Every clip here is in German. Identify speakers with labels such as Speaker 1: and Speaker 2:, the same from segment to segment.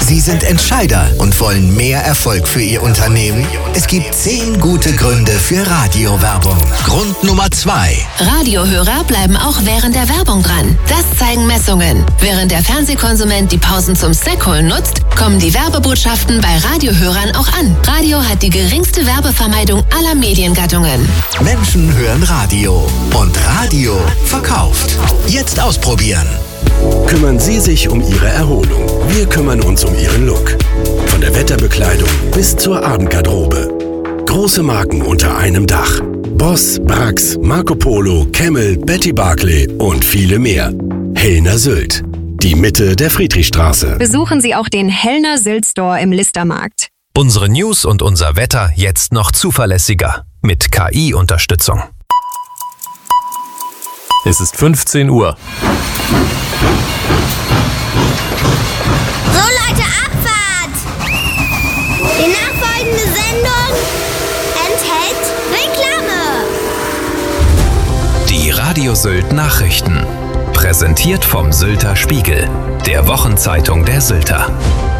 Speaker 1: Sie sind Entscheider und wollen mehr Erfolg für Ihr Unternehmen? Es gibt 10 gute Gründe für Radiowerbung. Grund Nummer 2.
Speaker 2: Radiohörer bleiben auch während der Werbung dran. Das zeigen Messungen. Während der Fernsehkonsument die Pausen zum Snackholen nutzt, kommen die Werbebotschaften bei Radiohörern auch an. Radio hat die geringste Werbevermeidung aller Mediengattungen.
Speaker 1: Menschen hören Radio und Radio verkauft. Jetzt ausprobieren.
Speaker 3: Kümmern Sie sich um Ihre Erholung. Wir kümmern uns um Ihren Look. Von der Wetterbekleidung bis zur Abendgarderobe. Große Marken unter einem Dach. Boss, Brax, Marco Polo, Camel, Betty Barclay und viele mehr. Hellner Sylt. Die Mitte der Friedrichstraße.
Speaker 4: Besuchen Sie auch den Hellner Sylt Store im Listermarkt.
Speaker 5: Unsere News und unser Wetter jetzt noch zuverlässiger. Mit KI-Unterstützung.
Speaker 6: Es ist 15 Uhr.
Speaker 7: So Leute, Abfahrt! Die nachfolgende Sendung enthält Reklame.
Speaker 5: Die Radio Sylt Nachrichten. Präsentiert vom Sylter Spiegel, der Wochenzeitung der Sylter.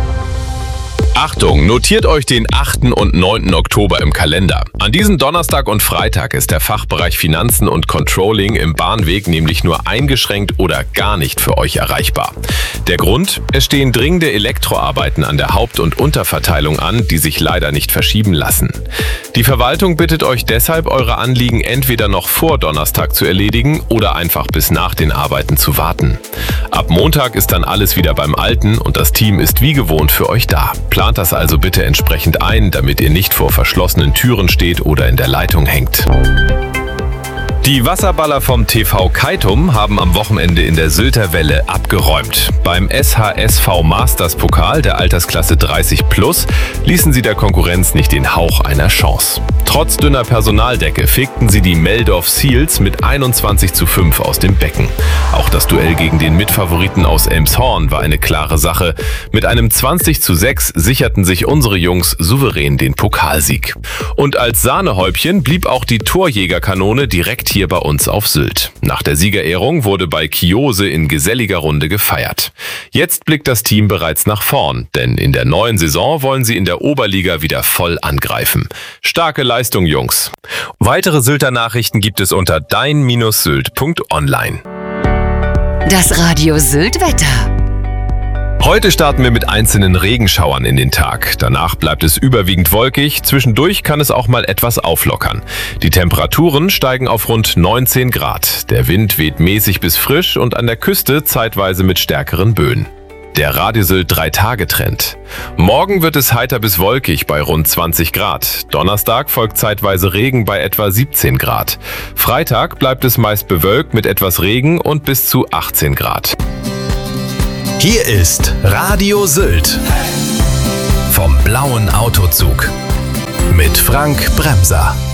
Speaker 8: Achtung, notiert euch den 8. und 9. Oktober im Kalender. An diesem Donnerstag und Freitag ist der Fachbereich Finanzen und Controlling im Bahnweg nämlich nur eingeschränkt oder gar nicht für euch erreichbar. Der Grund? Es stehen dringende Elektroarbeiten an der Haupt- und Unterverteilung an, die sich leider nicht verschieben lassen. Die Verwaltung bittet euch deshalb, eure Anliegen entweder noch vor Donnerstag zu erledigen oder einfach bis nach den Arbeiten zu warten. Ab Montag ist dann alles wieder beim Alten und das Team ist wie gewohnt für euch da. Plant das also bitte entsprechend ein, damit ihr nicht vor verschlossenen Türen steht oder in der Leitung hängt. Die Wasserballer vom TV Keitum haben am Wochenende in der Sylter Welle abgeräumt. Beim SHSV Masters Pokal der Altersklasse 30+ ließen sie der Konkurrenz nicht den Hauch einer Chance. Trotz dünner Personaldecke fegten sie die Meldorf Seals mit 21:5 aus dem Becken. Auch das Duell gegen den Mitfavoriten aus Elmshorn war eine klare Sache. Mit einem 20:6 sicherten sich unsere Jungs souverän den Pokalsieg. Und als Sahnehäubchen blieb auch die Torjägerkanone direkt hier bei uns auf Sylt. Nach der Siegerehrung wurde bei Kiose in geselliger Runde gefeiert. Jetzt blickt das Team bereits nach vorn, denn in der neuen Saison wollen sie in der Oberliga wieder voll angreifen. Starke Leistung, Jungs. Weitere Sylter Nachrichten gibt es unter dein-sylt.online.
Speaker 2: Das Radio Sylt Wetter.
Speaker 8: Heute starten wir mit einzelnen Regenschauern in den Tag. Danach bleibt es überwiegend wolkig. Zwischendurch kann es auch mal etwas auflockern. Die Temperaturen steigen auf rund 19 Grad. Der Wind weht mäßig bis frisch und an der Küste zeitweise mit stärkeren Böen. Der Radio Sylt 3-Tage-Trend. Morgen wird es heiter bis wolkig bei rund 20 Grad. Donnerstag folgt zeitweise Regen bei etwa 17 Grad. Freitag bleibt es meist bewölkt mit etwas Regen und bis zu 18 Grad.
Speaker 5: Hier ist Radio Sylt. Vom blauen Autozug. Mit Frank Bremser.